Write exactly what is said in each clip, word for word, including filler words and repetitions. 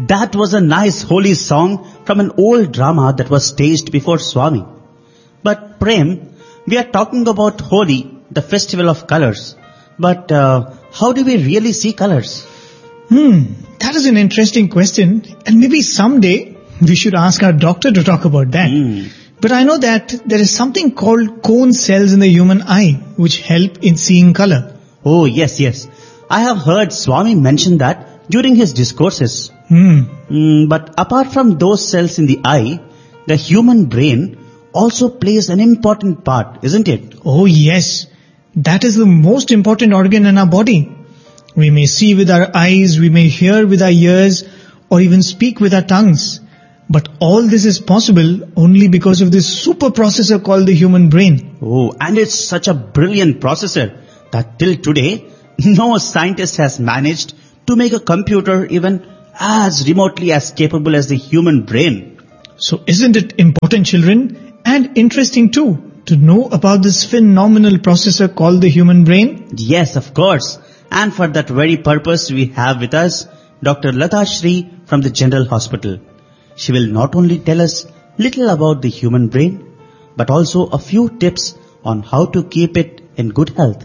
That was a nice holy song from an old drama that was staged before Swami. But Prem, we are talking about Holi, the festival of colors. But uh, how do we really see colors? Hmm, that is an interesting question. And maybe someday we should ask our doctor to talk about that. Mm. But I know that there is something called cone cells in the human eye which help in seeing color. Oh, yes, yes. I have heard Swami mention that during his discourses. Hmm. Mm, but apart from those cells in the eye, the human brain also plays an important part, isn't it? Oh yes, that is the most important organ in our body. We may see with our eyes, we may hear with our ears, or even speak with our tongues. But all this is possible only because of this super processor called the human brain. Oh, and it's such a brilliant processor that till today, no scientist has managed to make a computer even as remotely as capable as the human brain. So isn't it important, children, and interesting too, to know about this phenomenal processor called the human brain? Yes, of course. And for that very purpose, we have with us Doctor Lata Shri from the General Hospital. She will not only tell us little about the human brain, but also a few tips on how to keep it in good health.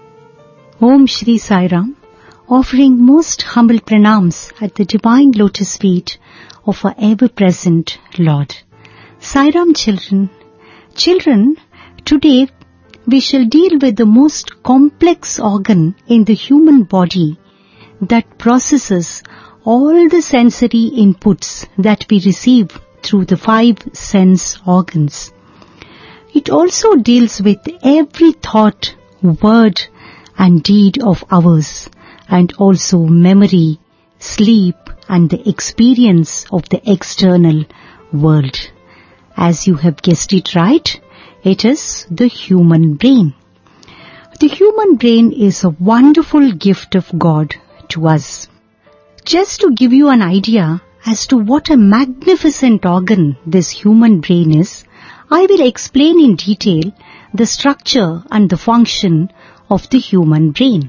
Om Shri Sai Ram, offering most humble pranams at the divine lotus feet of our ever-present Lord. Sai Ram children, children, today we shall deal with the most complex organ in the human body that processes all the sensory inputs that we receive through the five sense organs. It also deals with every thought, word and deed of ours, and also memory, sleep and the experience of the external world. As you have guessed it right, it is the human brain. The human brain is a wonderful gift of God to us. Just to give you an idea as to what a magnificent organ this human brain is, I will explain in detail the structure and the function of the human brain.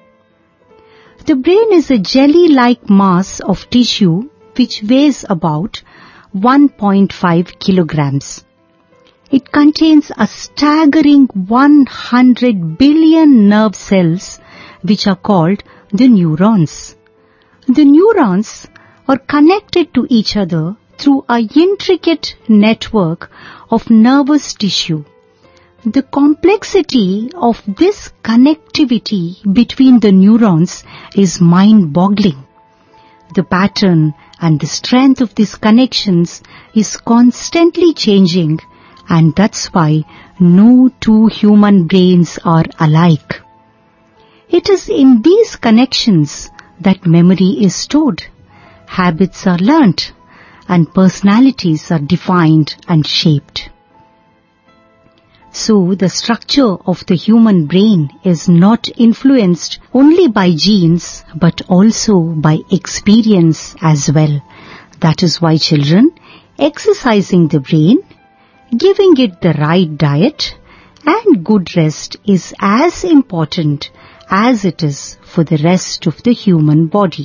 The brain is a jelly-like mass of tissue which weighs about one point five kilograms. It contains a staggering one hundred billion nerve cells which are called the neurons. The neurons are connected to each other through an intricate network of nervous tissue. The complexity of this connectivity between the neurons is mind-boggling. The pattern and the strength of these connections is constantly changing, and that's why no two human brains are alike. It is in these connections that memory is stored, habits are learnt, and personalities are defined and shaped. So the structure of the human brain is not influenced only by genes but also by experience as well. That is why, children, exercising the brain, giving it the right diet and good rest is as important as it is for the rest of the human body.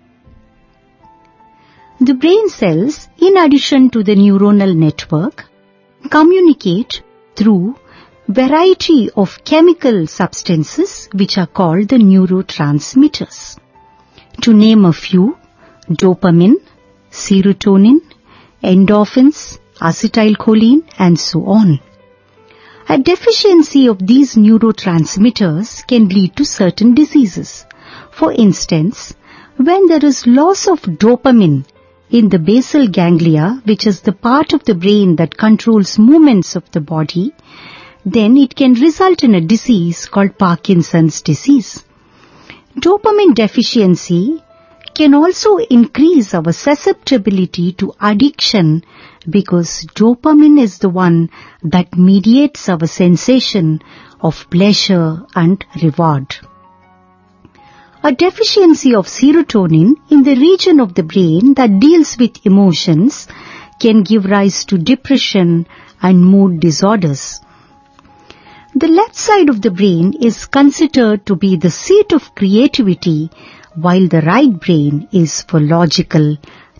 The brain cells, in addition to the neuronal network, communicate through variety of chemical substances which are called the neurotransmitters. To name a few, dopamine, serotonin, endorphins, acetylcholine and so on. A deficiency of these neurotransmitters can lead to certain diseases. For instance, when there is loss of dopamine in the basal ganglia, which is the part of the brain that controls movements of the body, then it can result in a disease called Parkinson's disease. Dopamine deficiency can also increase our susceptibility to addiction because dopamine is the one that mediates our sensation of pleasure and reward. A deficiency of serotonin in the region of the brain that deals with emotions can give rise to depression and mood disorders. The left side of the brain is considered to be the seat of creativity, while the right brain is for logical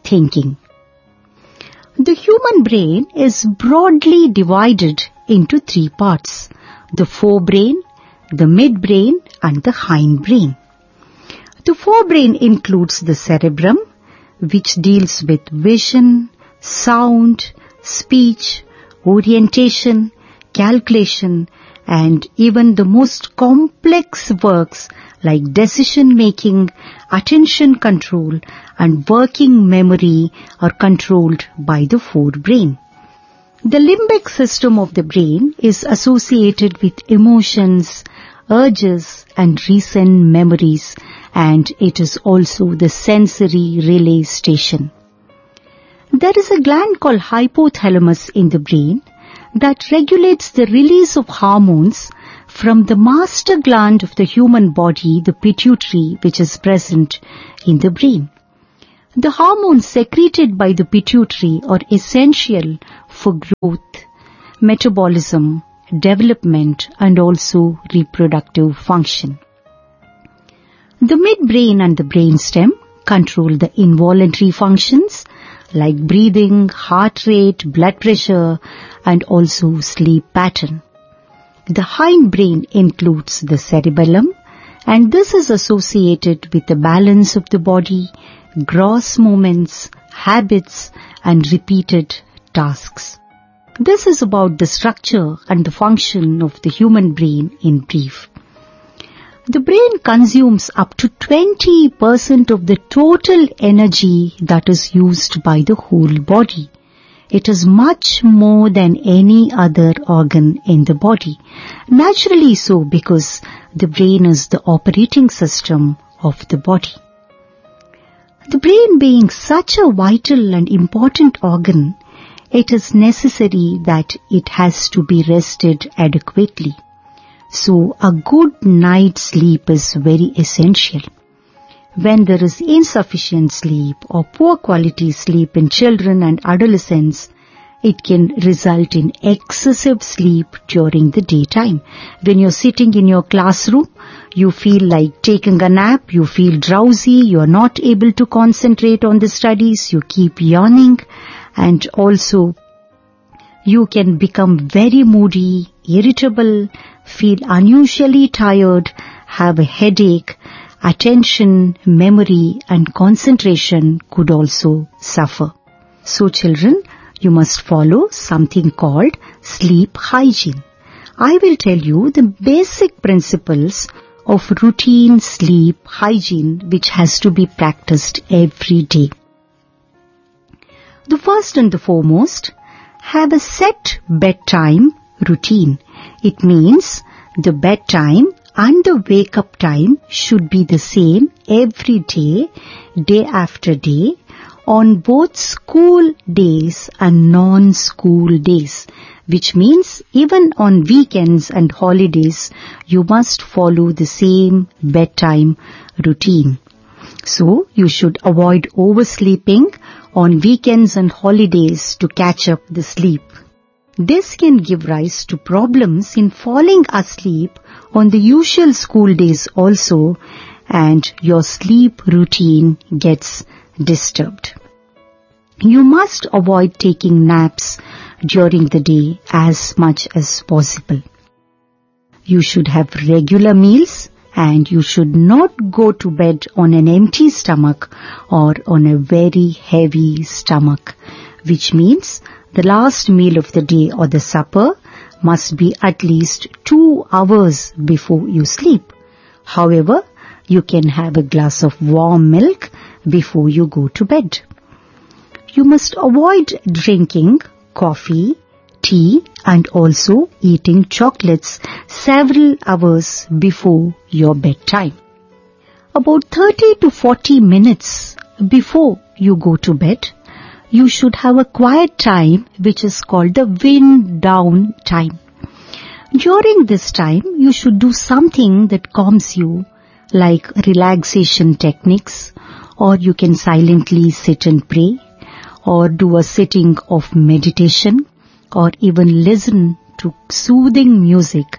thinking. The human brain is broadly divided into three parts: the forebrain, the midbrain, and the hindbrain. The forebrain includes the cerebrum, which deals with vision, sound, speech, orientation, calculation, and even the most complex works like decision making, attention control, and working memory are controlled by the forebrain. The limbic system of the brain is associated with emotions, urges, and recent memories, and it is also the sensory relay station. There is a gland called hypothalamus in the brain that regulates the release of hormones from the master gland of the human body, the pituitary, which is present in the brain. The hormones secreted by the pituitary are essential for growth, metabolism, development, and also reproductive function. The midbrain and the brainstem control the involuntary functions like breathing, heart rate, blood pressure, and also sleep pattern. The hindbrain includes the cerebellum, and this is associated with the balance of the body, gross movements, habits, and repeated tasks. This is about the structure and the function of the human brain in brief. The brain consumes up to twenty percent of the total energy that is used by the whole body. It is much more than any other organ in the body. Naturally so, because the brain is the operating system of the body. The brain being such a vital and important organ, it is necessary that it has to be rested adequately. So a good night's sleep is very essential. When there is insufficient sleep or poor quality sleep in children and adolescents, it can result in excessive sleep during the daytime. When you're sitting in your classroom, you feel like taking a nap, you feel drowsy, you're not able to concentrate on the studies, you keep yawning, and also you can become very moody, irritable, feel unusually tired, have a headache, attention, memory, and concentration could also suffer. So children, you must follow something called sleep hygiene. I will tell you the basic principles of routine sleep hygiene which has to be practiced every day. The first and the foremost, have a set bedtime routine. It means the bedtime and the wake-up time should be the same every day, day after day, on both school days and non-school days, which means even on weekends and holidays, you must follow the same bedtime routine. So, you should avoid oversleeping on weekends and holidays to catch up the sleep. This can give rise to problems in falling asleep on the usual school days also, and your sleep routine gets disturbed. You must avoid taking naps during the day as much as possible. You should have regular meals, and you should not go to bed on an empty stomach or on a very heavy stomach, which means the last meal of the day or the supper must be at least two hours before you sleep. However, you can have a glass of warm milk before you go to bed. You must avoid drinking coffee, tea, and also eating chocolates several hours before your bedtime. About thirty to forty minutes before you go to bed, you should have a quiet time which is called the wind down time. During this time, you should do something that calms you, like relaxation techniques, or you can silently sit and pray, or do a sitting of meditation, or even listen to soothing music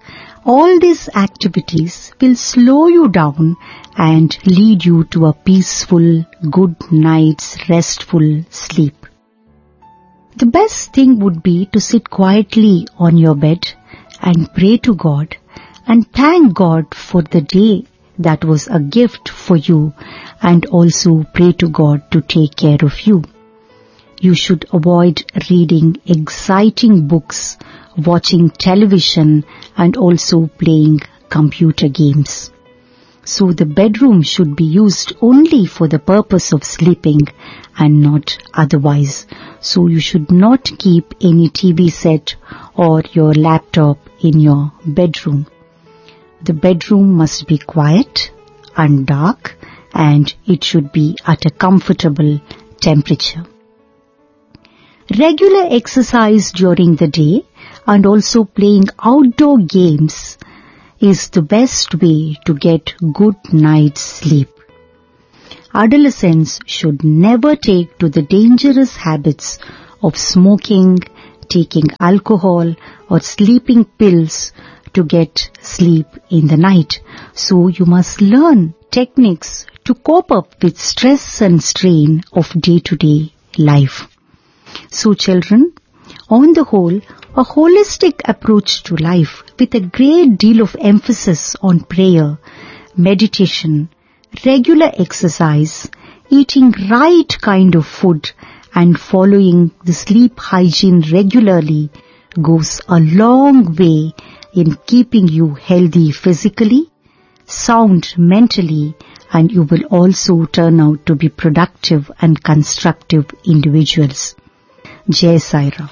All these activities will slow you down and lead you to a peaceful, good night's restful sleep. The best thing would be to sit quietly on your bed and pray to God and thank God for the day that was a gift for you, and also pray to God to take care of you. You should avoid reading exciting books, watching television, and also playing computer games. So the bedroom should be used only for the purpose of sleeping and not otherwise. So you should not keep any T V set or your laptop in your bedroom. The bedroom must be quiet and dark, and it should be at a comfortable temperature. Regular exercise during the day and also playing outdoor games is the best way to get good night's sleep. Adolescents should never take to the dangerous habits of smoking, taking alcohol, or sleeping pills to get sleep in the night. So you must learn techniques to cope up with stress and strain of day-to-day life. So children, on the whole, a holistic approach to life with a great deal of emphasis on prayer, meditation, regular exercise, eating right kind of food, and following the sleep hygiene regularly goes a long way in keeping you healthy physically, sound mentally, and you will also turn out to be productive and constructive individuals. Jai Sai Ram.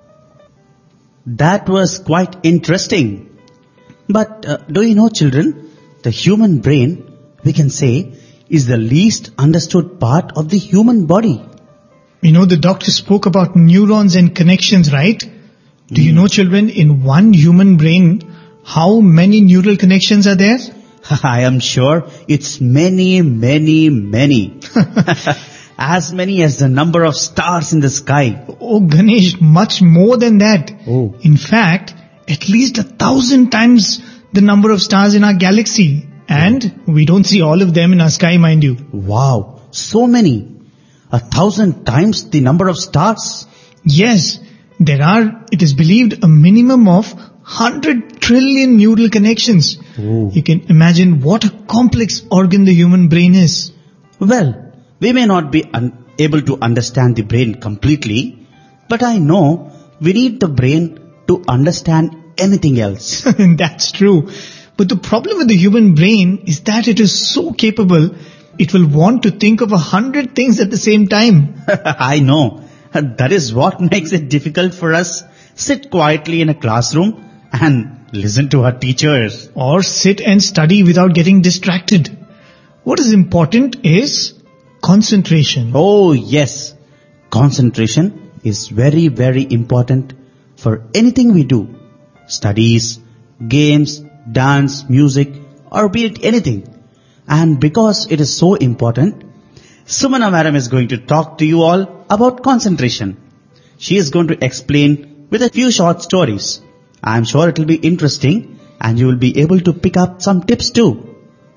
That was quite interesting. But uh, do you know, children, the human brain, we can say, is the least understood part of the human body. You know, the doctor spoke about neurons and connections, right? Do you know, children, in one human brain, how many neural connections are there? I am sure it's many, many, many. As many as the number of stars in the sky. Oh, Ganesh, much more than that. Oh. In fact, at least a thousand times the number of stars in our galaxy. And we don't see all of them in our sky, mind you. Wow, so many. A thousand times the number of stars. Yes, there are, it is believed, a minimum of one hundred trillion neural connections. Oh. You can imagine what a complex organ the human brain is. Well, we may not be un- able to understand the brain completely, but I know we need the brain to understand anything else. That's true. But the problem with the human brain is that it is so capable, it will want to think of a hundred things at the same time. I know. That is what makes it difficult for us sit quietly in a classroom and listen to our teachers. Or sit and study without getting distracted. What is important is concentration. Oh yes, concentration is very, very important for anything we do. Studies, games, dance, music, or be it anything. And because it is so important, Sumana Madam is going to talk to you all about concentration. She is going to explain with a few short stories. I am sure it will be interesting and you will be able to pick up some tips too.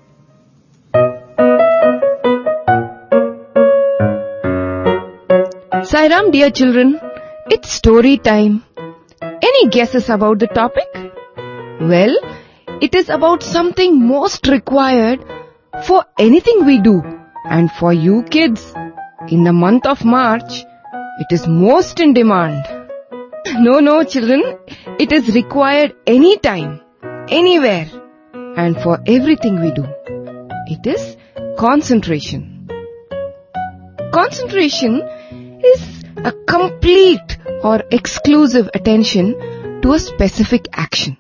Sai Ram, dear children, it's story time. Any guesses about the topic? Well, it is about something most required for anything we do. And for you kids, in the month of March, it is most in demand. No, no children, it is required anytime, anywhere, and for everything we do. It is concentration. Concentration is a complete or exclusive attention to a specific action.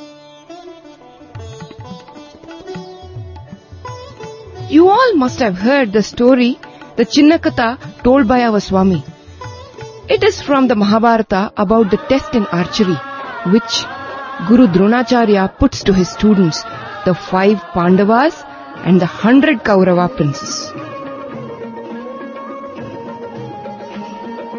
You all must have heard the story, the Chinnakatha told by our Swami. It is from the Mahabharata about the test in archery, which Guru Dronacharya puts to his students, the five Pandavas and the hundred Kaurava princes.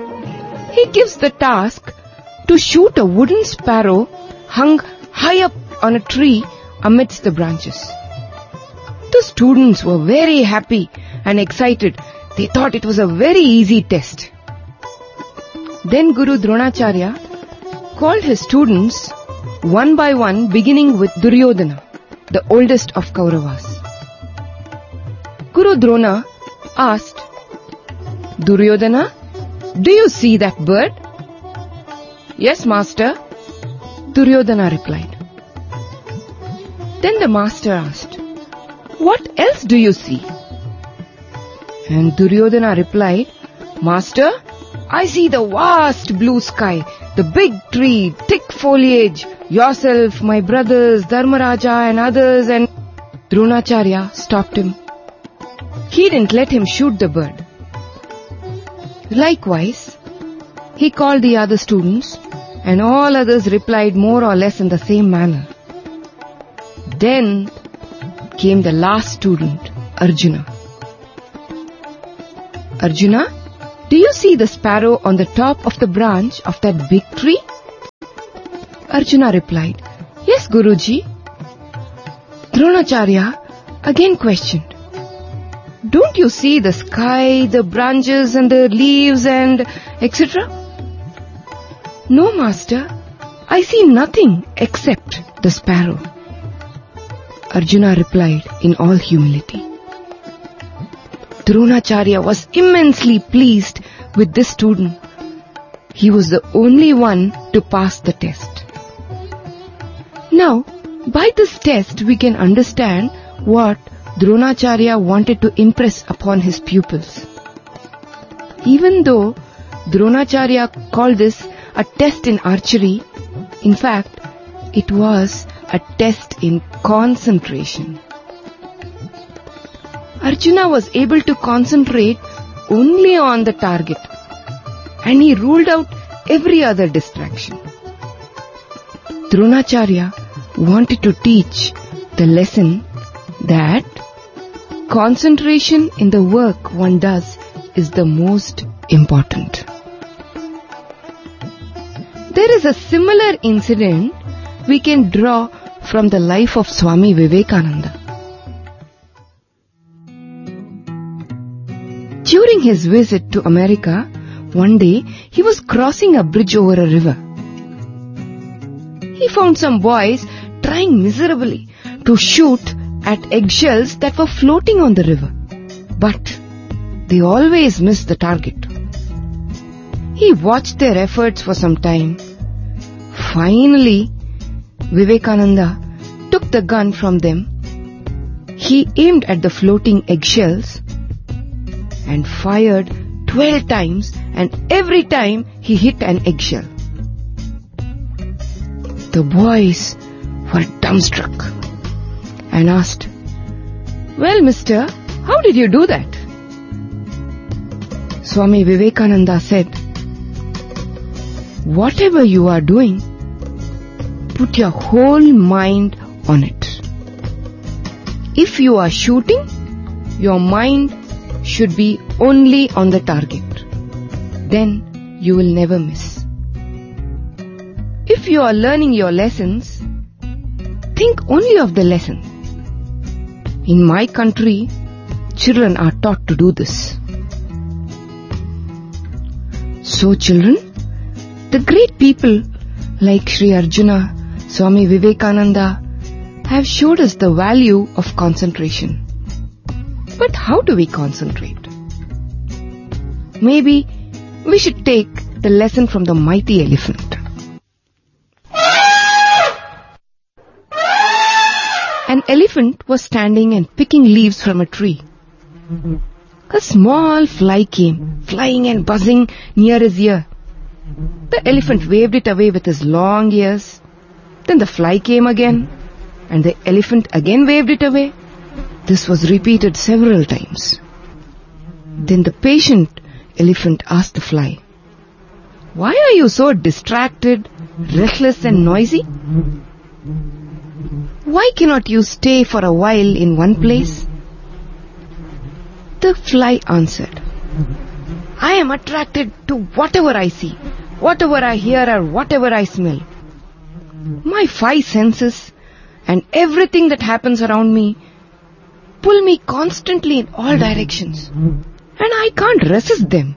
He gives the task to shoot a wooden sparrow hung high up on a tree amidst the branches. The students were very happy and excited. They thought it was a very easy test. Then Guru Dronacharya called his students one by one, beginning with Duryodhana, the oldest of Kauravas. Guru Drona asked, Duryodhana, do you see that bird? Yes, master, Duryodhana replied. Then the master asked, what else do you see? And Duryodhana replied, Master, I see the vast blue sky, the big tree, thick foliage, yourself, my brothers, Dharmaraja and others, and Dronacharya stopped him. He didn't let him shoot the bird. Likewise, he called the other students, and all others replied more or less in the same manner. Then came the last student, Arjuna. Arjuna, do you see the sparrow on the top of the branch of that big tree? Arjuna replied, Yes, Guruji. Dronacharya again questioned, Don't you see the sky, the branches and the leaves and et cetera? No, master, I see nothing except the sparrow. Arjuna replied in all humility. Dronacharya was immensely pleased with this student. He was the only one to pass the test. Now, by this test we can understand what Dronacharya wanted to impress upon his pupils. Even though Dronacharya called this a test in archery, in fact, it was a test in concentration. Arjuna was able to concentrate only on the target, and he ruled out every other distraction. Dronacharya wanted to teach the lesson that concentration in the work one does is the most important. There is a similar incident we can draw from the life of Swami Vivekananda. During his visit to America, one day he was crossing a bridge over a river. He found some boys trying miserably to shoot at eggshells that were floating on the river, but they always missed the target. He watched their efforts for some time. Finally, Vivekananda took the gun from them. He aimed at the floating eggshells and fired twelve times, and every time he hit an eggshell. The boys were dumbstruck and asked, Well, mister, how did you do that? Swami Vivekananda said, Whatever you are doing, put your whole mind on it. If you are shooting, your mind should be only on the target. Then you will never miss. If you are learning your lessons, think only of the lesson. In my country, children are taught to do this. So children, the great people like Sri Arjuna, Swami Vivekananda have showed us the value of concentration. But how do we concentrate? Maybe we should take the lesson from the mighty elephant. An elephant was standing and picking leaves from a tree. A small fly came, flying and buzzing near his ear. The elephant waved it away with his long ears. Then the fly came again, and the elephant again waved it away. This was repeated several times. Then the patient elephant asked the fly, Why are you so distracted, restless and noisy? Why cannot you stay for a while in one place? The fly answered, I am attracted to whatever I see, whatever I hear or whatever I smell. My five senses and everything that happens around me pull me constantly in all directions, and I can't resist them.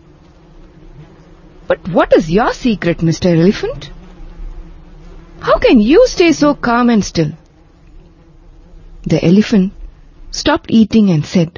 But what is your secret, Mister Elephant? How can you stay so calm and still? The elephant stopped eating and said,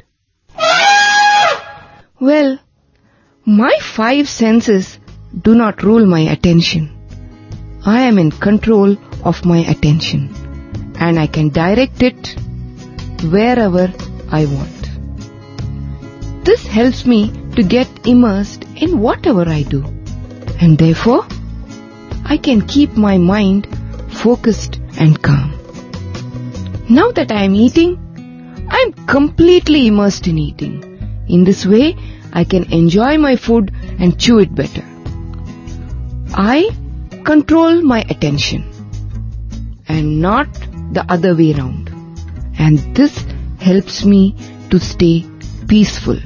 well, my five senses do not rule my attention. I am in control of my attention, and I can direct it wherever I want. This helps me to get immersed in whatever I do, and therefore I can keep my mind focused and calm. Now that I am eating, I am completely immersed in eating. In this way, I can enjoy my food and chew it better. I control my attention and not the other way around. And this helps me to stay peaceful.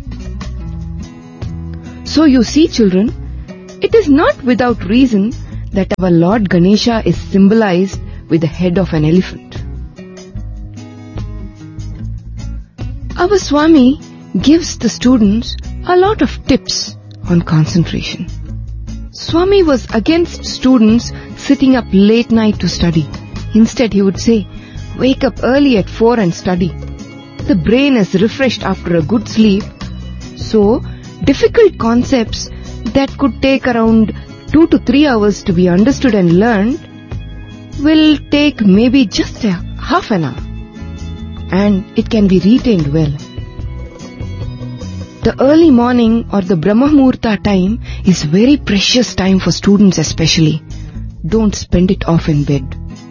So you see, children, it is not without reason that our Lord Ganesha is symbolized with the head of an elephant. Our Swami gives the students a lot of tips on concentration. Swami was against students sitting up late night to study. Instead, he would say, wake up early at four and study. The brain is refreshed after a good sleep. So, difficult concepts that could take around two to three hours to be understood and learned will take maybe just a half an hour. And it can be retained well. The early morning or the Brahma Muhurta time is very precious time for students especially. Don't spend it off in bed.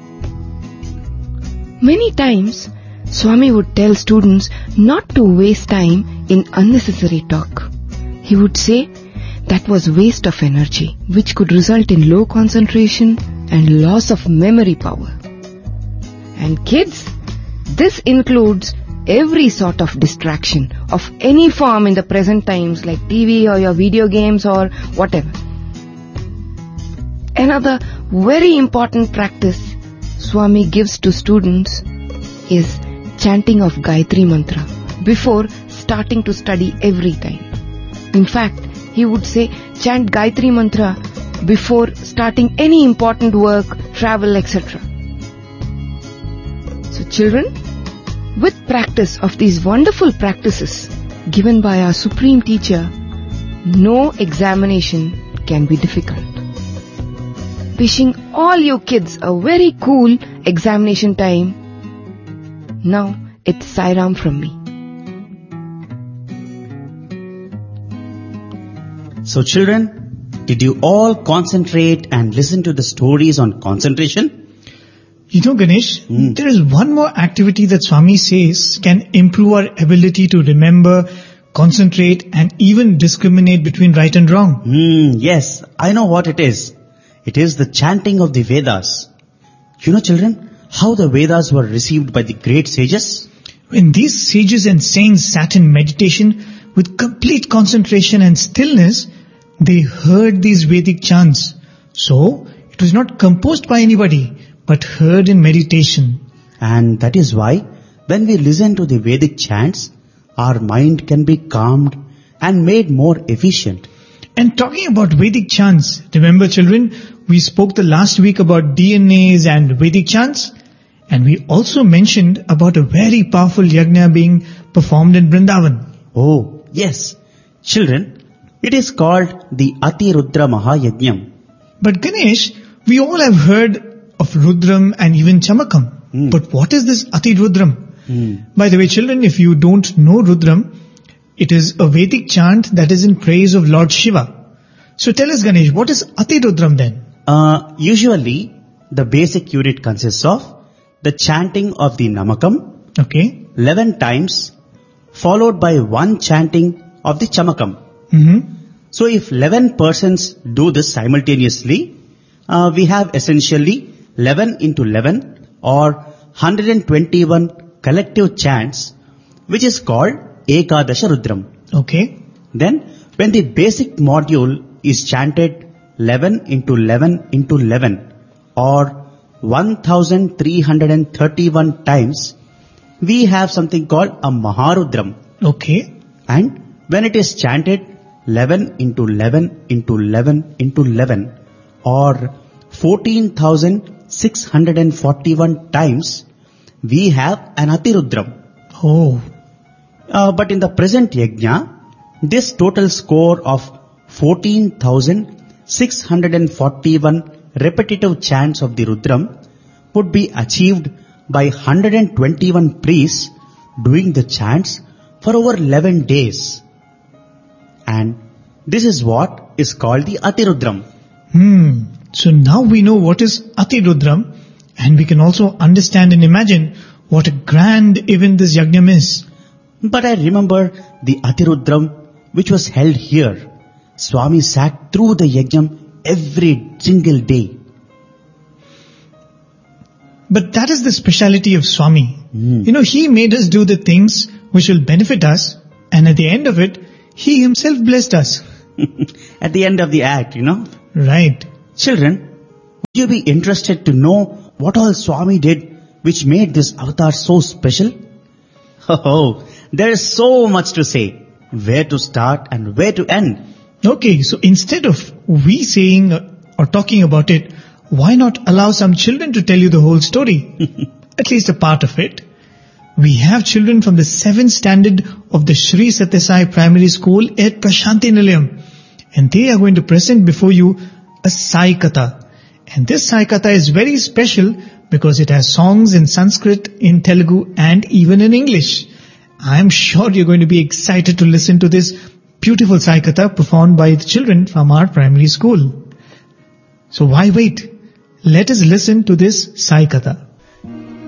Many times, Swami would tell students not to waste time in unnecessary talk. He would say that was waste of energy, which could result in low concentration and loss of memory power. And kids, this includes every sort of distraction of any form in the present times, like T V or your video games or whatever. Another very important practice Swami gives to students is chanting of Gayatri Mantra before starting to study every time. In fact, he would say chant Gayatri Mantra before starting any important work, travel, et cetera. So children, with practice of these wonderful practices given by our Supreme Teacher, no examination can be difficult. Wishing all you kids a very cool examination time. Now it's Sairam from me. So children, did you all concentrate and listen to the stories on concentration? You know, Ganesh, Mm. there is one more activity that Swami says can improve our ability to remember, concentrate, and even discriminate between right and wrong. Hmm, yes, I know what it is. It is the chanting of the Vedas. You know, children, how the Vedas were received by the great sages? When these sages and saints sat in meditation with complete concentration and stillness, they heard these Vedic chants. So, it was not composed by anybody, but heard in meditation. And that is why, when we listen to the Vedic chants, our mind can be calmed and made more efficient. And talking about Vedic chants, remember children, we spoke the last week about D N As and Vedic chants, and we also mentioned about a very powerful yajna being performed in Vrindavan. Oh, yes. Children, it is called the Ati Rudra Mahayajnam. But Ganesh, we all have heard of Rudram and even Chamakam. Hmm. But what is this Ati Rudram? Hmm. By the way, children, if you don't know Rudram, it is a Vedic chant that is in praise of Lord Shiva. So tell us, Ganesh, what is Ati Rudram then? Uh, usually, the basic unit consists of the chanting of the Namakam Okay. eleven times, followed by one chanting of the Chamakam. Mm-hmm. So if eleven persons do this simultaneously, uh, we have essentially eleven into eleven or one hundred twenty-one collective chants, which is called Ekadasha Rudram. Okay. Then, when the basic module is chanted eleven into eleven into eleven or one thousand three hundred thirty-one times, we have something called a Maharudram. Okay. And when it is chanted eleven into eleven into eleven into eleven or fourteen thousand six hundred forty-one times, we have an Atirudram. Oh. Uh, but in the present yajna, this total score of fourteen thousand six hundred forty-one repetitive chants of the Rudram would be achieved by one hundred twenty-one priests doing the chants for over eleven days. And this is what is called the Atirudram. Hmm. So now we know what is Atirudram, and we can also understand and imagine what a grand event this Yajnam is. But I remember the Atirudram which was held here. Swami sat through the Yajnam every single day. But that is the speciality of Swami. Mm. You know, he made us do the things which will benefit us, and at the end of it, he himself blessed us. At the end of the act, you know. Right. Children, would you be interested to know what all Swami did which made this avatar so special? Oh, there is so much to say. Where to start and where to end? Okay, so instead of we saying or talking about it, why not allow some children to tell you the whole story? At least a part of it. We have children from the seventh standard of the Sri Sathya Sai Primary School at Prashanti Nilayam, and they are going to present before you a Sai Katha. And this Sai Katha is very special because it has songs in Sanskrit, in Telugu, and even in English. I am sure you're going to be excited to listen to this beautiful Sai Katha performed by the children from our primary school. So why wait? Let us listen to this Sai Katha.